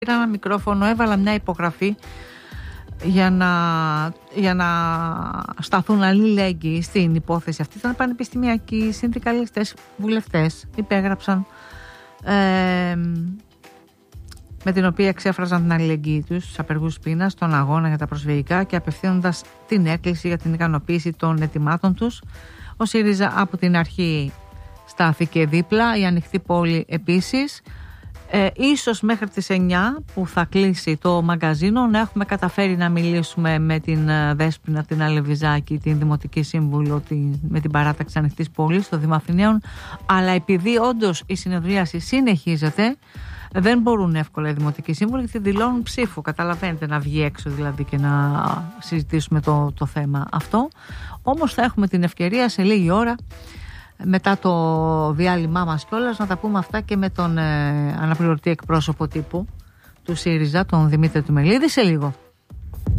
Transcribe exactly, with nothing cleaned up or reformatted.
Πήρα ένα μικρόφωνο, έβαλα μια υπογραφή για να, για να σταθούν αλληλέγγυοι στην υπόθεση αυτή. Ήταν πανεπιστημιακοί, συνδικαλιστές, βουλευτές, υπέγραψαν, ε, με την οποία εξέφραζαν την αλληλεγγύη τους στους απεργούς πείνας, στον αγώνα για τα προσφυγικά και απευθύνοντας την έκκληση για την ικανοποίηση των αιτημάτων τους. Ο ΣΥΡΙΖΑ από την αρχή στάθηκε δίπλα, η Ανοιχτή Πόλη επίσης. Ε, ίσως μέχρι τις εννιά που θα κλείσει το μαγκαζίνο να έχουμε καταφέρει να μιλήσουμε με την Δέσποινα, την Αλεβιζάκη, την Δημοτική Σύμβουλο, την, με την παράταξη Ανοιχτής Πόλης, το Δήμα Αθηναίων, αλλά επειδή όντως η συνεδρίαση συνεχίζεται, δεν μπορούν εύκολα οι Δημοτικοί Σύμβουλοι γιατί δηλώνουν ψήφο. Καταλαβαίνετε, να βγει έξω δηλαδή και να συζητήσουμε το, το θέμα αυτό. Όμως θα έχουμε την ευκαιρία σε λίγη ώρα, μετά το διάλειμμά μας κιόλας, να τα πούμε αυτά και με τον ε, αναπληρωτή εκπρόσωπο τύπου του ΣΥΡΙΖΑ, τον Δημήτρη Τουμελίδη, σε λίγο.